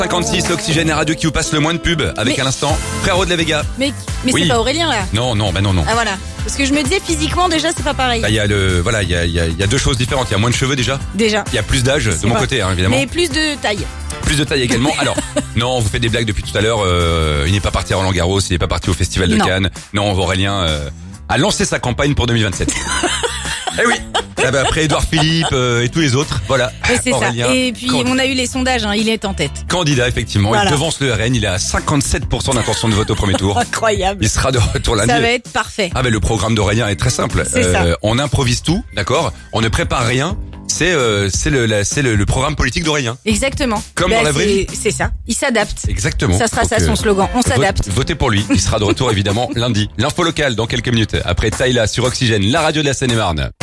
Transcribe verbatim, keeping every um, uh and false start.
cinquante-six, Oxygène et Radio qui vous passe le moins de pub avec Mais- à l'instant Frérot de la Vega. Mais, mais Oui. c'est pas Aurélien là. Non, non, bah non, non. Ah voilà. Parce que je me disais physiquement déjà c'est pas pareil. Là, il y a le, voilà, il y a, il y a, il y a deux choses différentes. Il y a moins de cheveux déjà. Déjà. Il y a plus d'âge de C'est mon vrai. côté, hein, évidemment. Mais plus de taille. Plus de taille également. Alors, non, on vous fait des blagues depuis tout à l'heure. Euh, il n'est pas parti à Roland Garros, il n'est pas parti au Festival de Non. Cannes. Non, Aurélien euh, a lancé sa campagne pour deux mille vingt-sept. Eh oui. Ah bah, après Édouard Philippe euh, et tous les autres, voilà. Et c'est ça. Aurélien, Et puis can- on a eu les sondages, hein, il est en tête. candidat effectivement. Voilà. Il devance le R N. Il est à cinquante-sept pour cent d'intention de vote au premier tour. Incroyable. Il sera de retour lundi. Ça va être parfait. Ah ben le programme d'Aurélien est très simple. C'est ça. on improvise tout, d'accord. On ne prépare rien. C'est euh, c'est le la- c'est le, le programme politique d'Aurélien. Exactement. Comme Bah, dans la vraie c'est- vie. C'est ça. Il s'adapte. Exactement. Ça sera Donc, ça son euh, slogan. On vote- s'adapte. Votez pour lui. Il sera de retour évidemment lundi. L'info locale dans quelques minutes. Après Taïla sur Oxygène, la radio de la Seine-et-Marne.